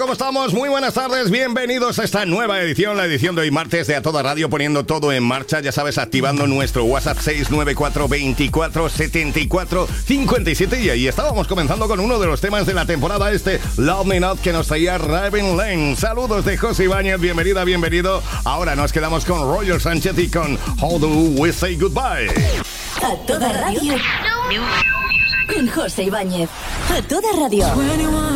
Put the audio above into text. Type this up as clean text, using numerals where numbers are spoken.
¿Cómo estamos? Muy buenas tardes, bienvenidos a esta nueva edición, la edición de hoy martes de A Toda Radio, poniendo todo en marcha, ya sabes, activando nuestro WhatsApp 694 24 74 57 y ahí estábamos comenzando con uno de los temas de la temporada, Love Me Not, que nos traía Raven Lane. Saludos de José Ibáñez, bienvenida, bienvenido. Ahora nos quedamos con Roger Sánchez y con How Do We Say Goodbye. A Toda Radio con José Ibáñez. A Toda Radio.